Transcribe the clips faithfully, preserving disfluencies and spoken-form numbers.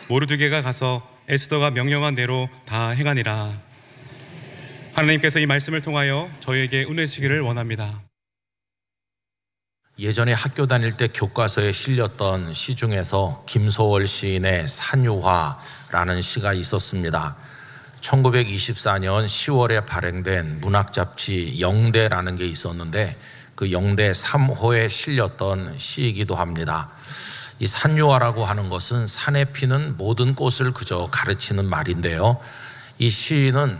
모르드게가 가서 에스더가 명령한 대로 다 행하니라. 하나님께서 이 말씀을 통하여 저희에게 은혜 주시기를 원합니다. 예전에 학교 다닐 때 교과서에 실렸던 시 중에서 김소월 시인의 산유화라는 시가 있었습니다. 천구백이십사 년 시월에 발행된 문학잡지 영대라는 게 있었는데 그 영대 삼 호에 실렸던 시이기도 합니다. 이 산유화라고 하는 것은 산에 피는 모든 꽃을 그저 가르치는 말인데요, 이 시인은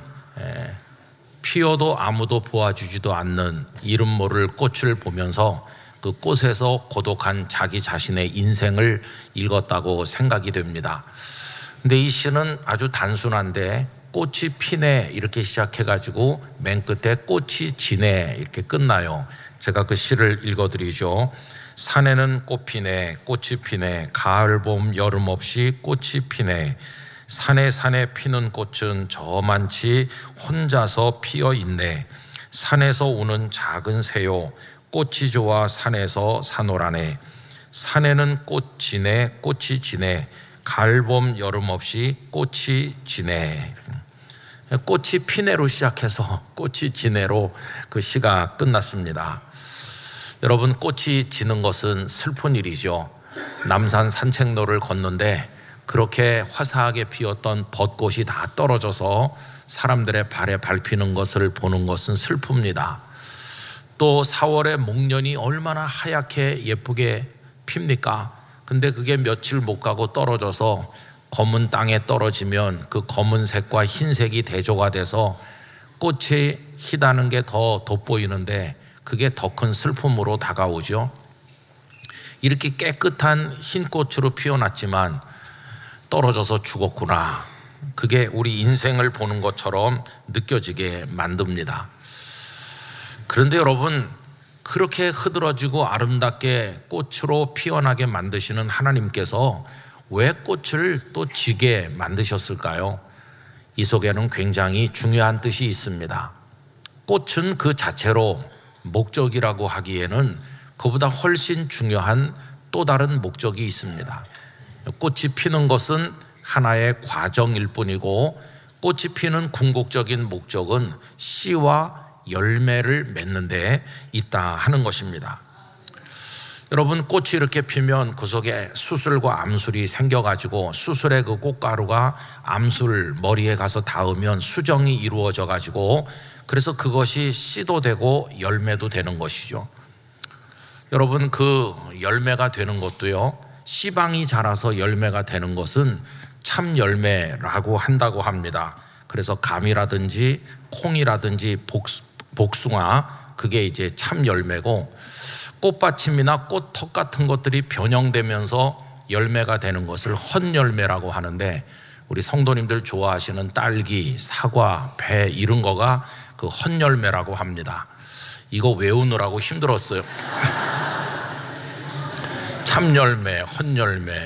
피어도 아무도 보아주지도 않는 이름 모를 꽃을 보면서 그 꽃에서 고독한 자기 자신의 인생을 읽었다고 생각이 됩니다. 근데 이 시는 아주 단순한데 꽃이 피네 이렇게 시작해가지고 맨 끝에 꽃이 지네 이렇게 끝나요. 제가 그 시를 읽어드리죠. 산에는 꽃 피네, 꽃이 피네, 가을 봄 여름 없이 꽃이 피네. 산에 산에 피는 꽃은 저만치 혼자서 피어 있네. 산에서 우는 작은 새요, 꽃이 좋아 산에서 사노라네. 산에는 꽃 지네, 꽃이 지네, 가을 봄 여름 없이 꽃이 지네. 꽃이 피네로 시작해서 꽃이 지네로 그 시가 끝났습니다. 여러분, 꽃이 지는 것은 슬픈 일이죠. 남산 산책로를 걷는데 그렇게 화사하게 피었던 벚꽃이 다 떨어져서 사람들의 발에 밟히는 것을 보는 것은 슬픕니다. 또 사월에 목련이 얼마나 하얗게 예쁘게 핍니까? 근데 그게 며칠 못 가고 떨어져서 검은 땅에 떨어지면 그 검은색과 흰색이 대조가 돼서 꽃이 희다는 게 더 돋보이는데 그게 더 큰 슬픔으로 다가오죠. 이렇게 깨끗한 흰 꽃으로 피어났지만 떨어져서 죽었구나, 그게 우리 인생을 보는 것처럼 느껴지게 만듭니다. 그런데 여러분, 그렇게 흐드러지고 아름답게 꽃으로 피어나게 만드시는 하나님께서 왜 꽃을 또 지게 만드셨을까요? 이 속에는 굉장히 중요한 뜻이 있습니다. 꽃은 그 자체로 목적이라고 하기에는 그보다 훨씬 중요한 또 다른 목적이 있습니다. 꽃이 피는 것은 하나의 과정일 뿐이고 꽃이 피는 궁극적인 목적은 씨와 열매를 맺는 데 있다 하는 것입니다. 여러분, 꽃이 이렇게 피면 그 속에 수술과 암술이 생겨가지고 수술의 그 꽃가루가 암술 머리에 가서 닿으면 수정이 이루어져 가지고 그래서 그것이 씨도 되고 열매도 되는 것이죠. 여러분, 그 열매가 되는 것도요, 씨방이 자라서 열매가 되는 것은 참 열매라고 한다고 합니다. 그래서 감이라든지 콩이라든지 복수, 복숭아, 그게 이제 참 열매고, 꽃받침이나 꽃턱 같은 것들이 변형되면서 열매가 되는 것을 헛열매라고 하는데, 우리 성도님들 좋아하시는 딸기, 사과, 배 이런 거가 그 헛열매라고 합니다. 이거 외우느라고 힘들었어요. 참열매, 헛열매.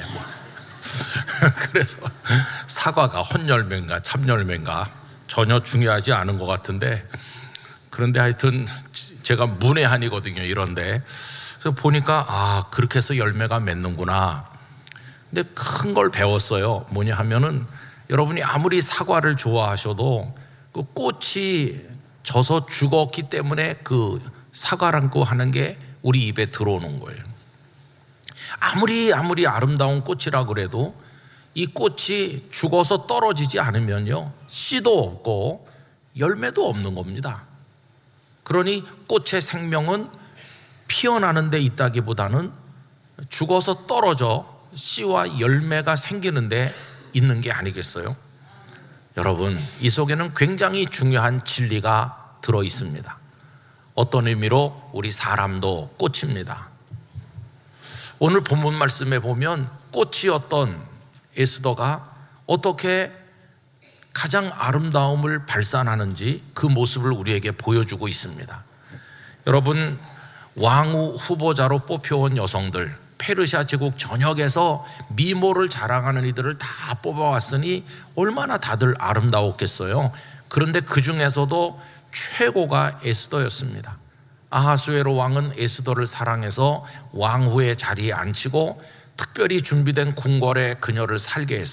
그래서 사과가 헛열매인가 참열매인가 전혀 중요하지 않은 것 같은데, 그런데 하여튼 제가 문외한이거든요, 이런데. 그래서 보니까 아, 그렇게 해서 열매가 맺는구나. 근데 큰 걸 배웠어요. 뭐냐 하면은, 여러분이 아무리 사과를 좋아하셔도 그 꽃이 져서 죽었기 때문에 그 사과라고 하는 게 우리 입에 들어오는 거예요. 아무리 아무리 아름다운 꽃이라 그래도 이 꽃이 죽어서 떨어지지 않으면요, 씨도 없고 열매도 없는 겁니다. 그러니 꽃의 생명은 피어나는 데 있다기보다는 죽어서 떨어져 씨와 열매가 생기는 데 있는 게 아니겠어요? 여러분, 이 속에는 굉장히 중요한 진리가 들어 있습니다. 어떤 의미로 우리 사람도 꽃입니다. 오늘 본문 말씀에 보면 꽃이었던 에스더가 어떻게 가장 아름다움을 발산하는지 그 모습을 우리에게 보여주고 있습니다. 여러분, 왕후 후보자로 뽑혀온 여성들, 페르시아 제국 전역에서 미모를 자랑하는 이들을 다 뽑아왔으니 얼마나 다들 아름다웠겠어요. 그런데 그 중에서도 최고가 에스더였습니다. 아하수에로 왕은 에스더를 사랑해서 왕후의 자리에 앉히고 특별히 준비된 궁궐에 그녀를 살게 했습니다.